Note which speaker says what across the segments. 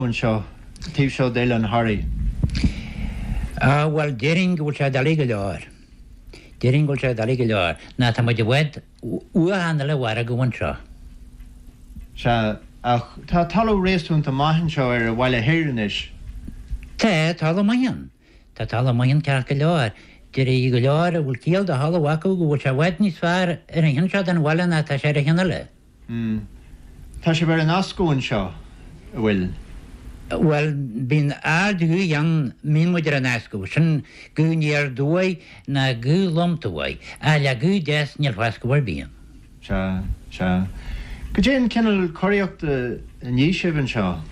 Speaker 1: seo tíh seo déile an Harry.
Speaker 2: Well, Dering will say the legal or. Dering will say the legal or. Not a much wet, handle a water go one shaw.
Speaker 1: Se tá talú réúnta maihan seo ar bhile héirenis.
Speaker 2: Tá tal mayan. Tá tal mayan carca leor. Diri go leor will kill the hollow wacko go which a wet ní sfar ar an hinshot an walla na tá sé hinale.
Speaker 1: Tá sé bar an ascóin seo bhfuil.
Speaker 2: Well, been ard gu young min with an asco, shin gu near doy na gu lumtaway, a la gu des near wasco were being.
Speaker 1: Se. Go dé cinnal choíocht ní sibhann seo.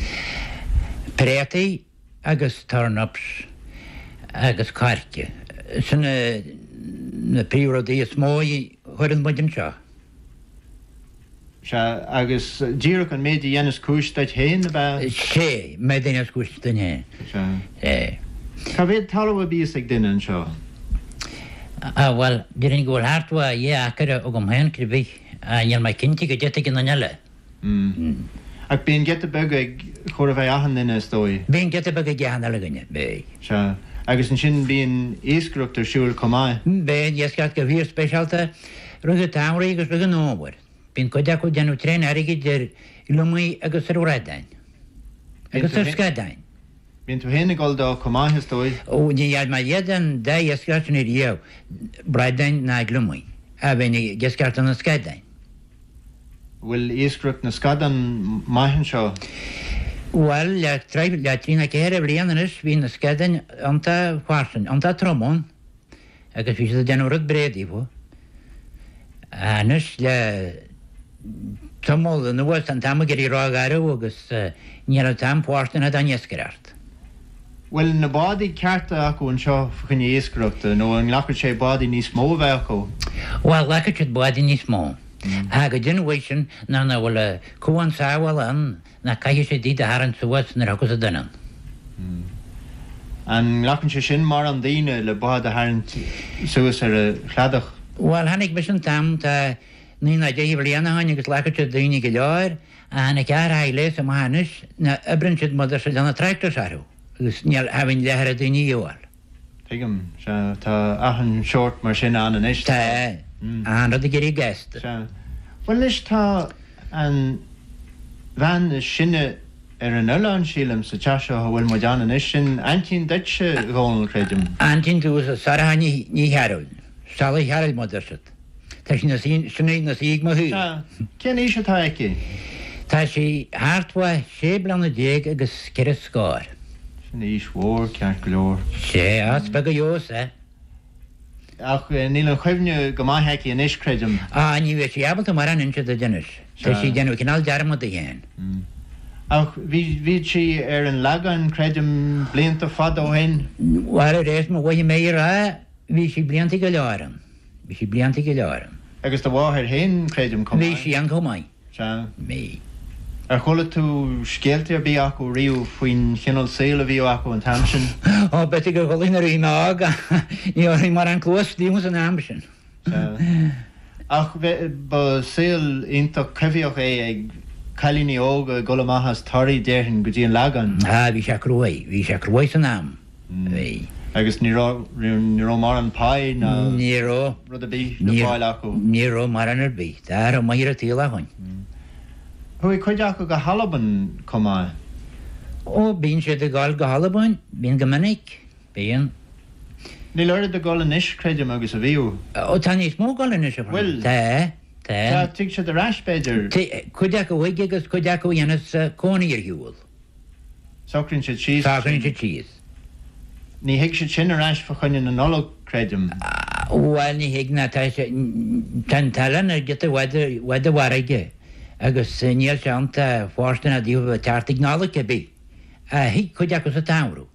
Speaker 2: Preti agus turnips agus carce. Sin na prírodí is mói chuir an budin seo.
Speaker 1: Se agus díach an méid dhéananas cúisteid héin ba?
Speaker 2: Sé, mé déananas cúisteid héin.
Speaker 1: Se. Tá bhéad talha bíos ag duine an seo?
Speaker 2: Well, dyr'n gwrdd hartwa, acar o gom hen crybí, a ni'n mai cynti gyda gyn o'n ele.
Speaker 1: Ac bíon geta bug ag chwrdd fai ahan dyna stoi?
Speaker 2: Bíon geta bug ag ahan ele gynnu, be.
Speaker 1: Se. Agus yn sy'n bíon isgrwgt ar siŵr comau?
Speaker 2: Be, iesgat gyfyr specialta, rwy'n tawri agus rwy'n nôwyr. Bíon coda co dynw tren arigid ar ilwmwy agus ar wradain. Agus ar sgadain.
Speaker 1: Bíon tú héna gold o comau hys stoi?
Speaker 2: O, ni iad ma jeden da iesgat yn yr iaw, bradain na glwmwy. A fe ni iesgat yn y sgadain.
Speaker 1: Wil isgrwgt na sgadan maihan seo?
Speaker 2: Wel, la trina ceir efo lian yn ys, fi'n ysgadain anta chwarsan, anta tromon. Agus fi sydd dyn nhw'n bredi fo. A nys, la tymol yn ywys an tam o gyda rog arw, agus ni'n o tam chwarsan a dan iesgarart.
Speaker 1: Wel, na body carta ac o'n seo ffyn i isgrwgt, no yn lacwyd sé body nis mô fe ac o?
Speaker 2: Wel, lacwyd sydd body nis mô. Ag y dyn wysion, na wala cwan sa wala an, na cael sydd dyd a haran sŵas na rhagos y dynan.
Speaker 1: An lacwyd sé sy'n mar an dîne le bod a haran sŵas ar y chladach?
Speaker 2: Wel, hannig bys yn tam, ta ni'n na dweud fel iana han, agos lacwyd sydd dyn i gyda'r, a hannig ar hailes am hannes, na ybrin sydd modd sydd yn y tractors arw. Agus ni'n hafyn lehar y dyn i ywal.
Speaker 1: Tegum, ta ahan short mar sy'n an yn eist?
Speaker 2: Ta, ahan roedd i gyda i gest.
Speaker 1: Wel, nes ta an fan y sinne an ylan sílam sa tasio hwyl mo dan yn eist sy'n antin dydse gol credym?
Speaker 2: Antin dwi'n sara ha ni harol. Sala i harol modd ysyd. Ta sy'n sy'n na sig ma hwy.
Speaker 1: Cyn eisiau ta eki?
Speaker 2: Ta si hartwa se blan y deg agos cyr y sgor.
Speaker 1: Ní swór ceart glór.
Speaker 2: Sé, as bag a ios,
Speaker 1: Ach, níl an chuimne go maitheici an is credym?
Speaker 2: Ní bheith si abalt mar an inse da dynnes. Ta si dynnu cynal darmod a hén.
Speaker 1: Ach, fi si an lagan credym blianta fad o hyn?
Speaker 2: War a reis ma wahi meir a, fi si blianta gyloran. Fi si blianta gyloran.
Speaker 1: Agus da wahir hyn credym comai?
Speaker 2: Fi si an comai.
Speaker 1: Mi. Ar chola tú sgéalti a bí acu riú faoin chinol saola bhí acu an tamsin?
Speaker 2: O, beti go golín ar ína aga. Ní o'r mar an clwys dímas an ambisin.
Speaker 1: Ach, ba saol intach cefioch ag cailíní óga golamachas tarí déirhin go dtí an lagan?
Speaker 2: Bhí se crúi san am.
Speaker 1: Agus ní ró mar an pai na...
Speaker 2: Ní ró.
Speaker 1: Rud a bí na páil acu?
Speaker 2: Ní ró mar an ar bí. Dar o mair a tíl a hain.
Speaker 1: Hui chuideach go halaban comá?
Speaker 2: O, bín sé de gáil go halaban, bín go minic, bín.
Speaker 1: Ní leir de gáil an is creidem agus a bhíú?
Speaker 2: O, tá ní smó gáil an is a bhíú?
Speaker 1: Well,
Speaker 2: tá
Speaker 1: tuig sé de ras beidir?
Speaker 2: Chuideach go bhaig agus chuideach go dhéanas cónaí ar hiúil.
Speaker 1: Socrinn sé cheese?
Speaker 2: Socrinn sé cheese.
Speaker 1: Ní hiig sé sin a ras fa chuine an nolog creidem?
Speaker 2: Wel, ní hiig na tan talan ar gyda wad a waraige. Agus níl se anta fórstan a díomh teartig nála cebí. A hiig chuideach os a tamrú.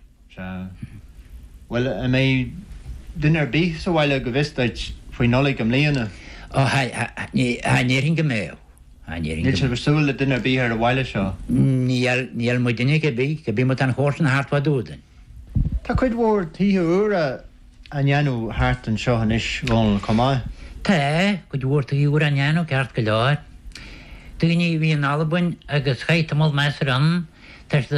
Speaker 1: Well, mé dunar bí sa bhaile go bhisteid faoi nolig am léana?
Speaker 2: O, ha nírin go méo.
Speaker 1: Níl se bhsúil a dunar bí ar a bhaile seo?
Speaker 2: Níl mu duine cebí mu an chórsan a hartfa dúdan.
Speaker 1: Tá chuid mhór títhe úra a nheanú hart an seo an is bháin comá?
Speaker 2: Tá, chuid mhór títhe úra a nheanú ceart go leir. Dúine bhí an albain agus chaid tamil meas an, Tá